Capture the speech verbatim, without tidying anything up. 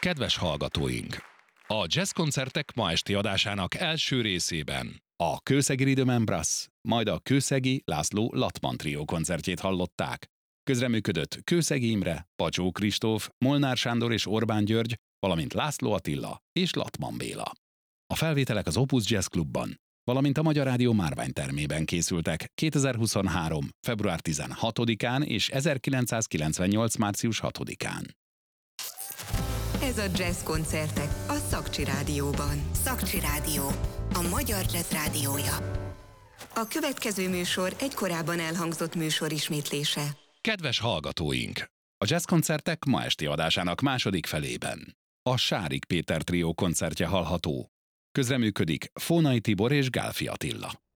Kedves hallgatóink! A Jazz koncertek ma esti adásának első részében a Kőszegi Rhythm and Brass, majd a Kőszegi László Latman trió koncertjét hallották. Közreműködött Kőszegi Imre, Pacsó Kristóf, Molnár Sándor és Orbán György, valamint László Attila és Latman Béla. A felvételek az Opus Jazz Klubban, valamint a Magyar Rádió márványtermében készültek kétezer-huszonhárom. február tizenhatodikán és ezerkilencszázkilencvennyolc. március hatodikán. Ez a Jazz koncertek a Szakcsi Rádióban. Szakcsi Rádió, a magyar jazz rádiója. A következő műsor egy korábban elhangzott műsor ismétlése. Kedves hallgatóink! A Jazz koncertek ma esti adásának második felében a Sárik Péter trió koncertje hallható. Közreműködik Fónai Tibor és Gálfi Attila.